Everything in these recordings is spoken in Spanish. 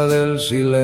del silencio.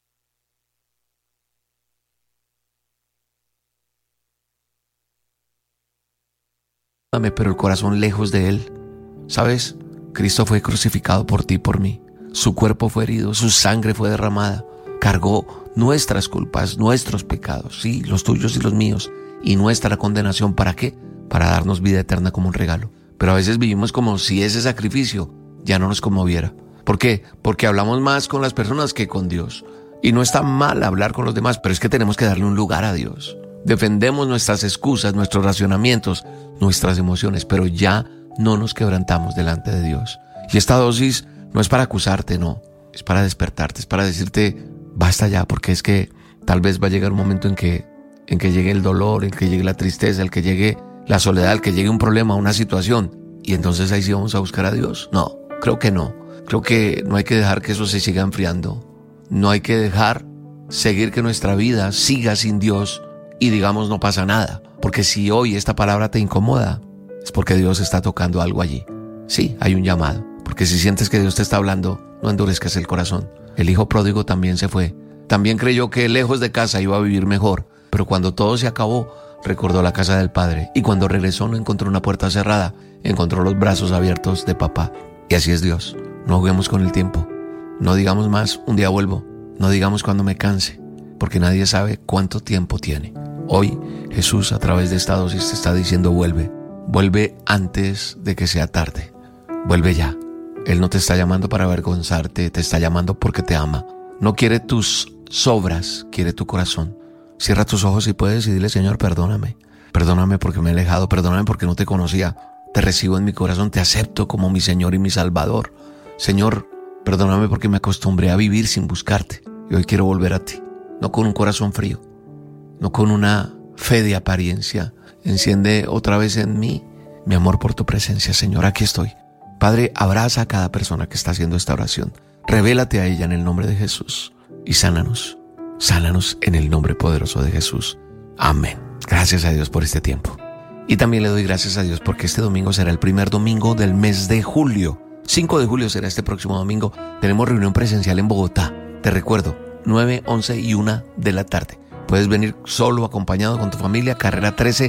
Pero el corazón lejos de Él. ¿Sabes? Cristo fue crucificado por ti y por mí. Su cuerpo fue herido, su sangre fue derramada. Cargó nuestras culpas, nuestros pecados, sí, los tuyos y los míos, y nuestra condenación. ¿Para qué? Para darnos vida eterna como un regalo. Pero a veces vivimos como si ese sacrificio ya no nos conmoviera. ¿Por qué? Porque hablamos más con las personas que con Dios. Y no está mal hablar con los demás, pero es que tenemos que darle un lugar a Dios. Defendemos nuestras excusas, nuestros racionamientos, nuestras emociones, pero ya no nos quebrantamos delante de Dios. Y esta dosis no es para acusarte, no. Es para despertarte, es para decirte, basta ya, porque es que tal vez va a llegar un momento en que llegue el dolor, en que llegue la tristeza, en que llegue la soledad, en que llegue un problema, una situación. Y entonces ahí sí vamos a buscar a Dios. No, creo que no. Creo que no hay que dejar que eso se siga enfriando. No hay que dejar seguir que nuestra vida siga sin Dios y digamos no pasa nada. Porque si hoy esta palabra te incomoda, es porque Dios está tocando algo allí. Sí, hay un llamado. Porque si sientes que Dios te está hablando, no endurezcas el corazón. El hijo pródigo también se fue. También creyó que lejos de casa iba a vivir mejor. Pero cuando todo se acabó, recordó la casa del padre. Y cuando regresó no encontró una puerta cerrada, encontró los brazos abiertos de papá. Y así es Dios. No juguemos con el tiempo. No digamos más, un día vuelvo. No digamos cuando me canse, porque nadie sabe cuánto tiempo tiene. Hoy Jesús a través de esta dosis te está diciendo vuelve. Vuelve antes de que sea tarde. Vuelve ya. Él no te está llamando para avergonzarte, te está llamando porque te ama. No quiere tus sobras, quiere tu corazón. Cierra tus ojos si puedes y dile, Señor, perdóname. Perdóname porque me he alejado, perdóname porque no te conocía. Te recibo en mi corazón, te acepto como mi Señor y mi Salvador. Señor, perdóname porque me acostumbré a vivir sin buscarte. Y hoy quiero volver a ti, no con un corazón frío, no con una fe de apariencia. Enciende otra vez en mí mi amor por tu presencia, Señor. Aquí estoy. Padre, abraza a cada persona que está haciendo esta oración. Revélate a ella en el nombre de Jesús y sánanos. Sánanos en el nombre poderoso de Jesús. Amén. Gracias a Dios por este tiempo. Y también le doy gracias a Dios porque este domingo será el primer domingo del mes de julio. 5 de julio será este próximo domingo. Tenemos reunión presencial en Bogotá. Te recuerdo, 9, 11 y 1 de la tarde. Puedes venir solo o acompañado con tu familia. Carrera 13,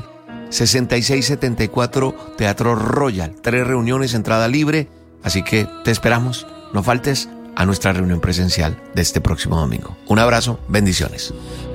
6674, Teatro Royal. 3 reuniones, entrada libre. Así que te esperamos. No faltes a nuestra reunión presencial de este próximo domingo. Un abrazo, bendiciones.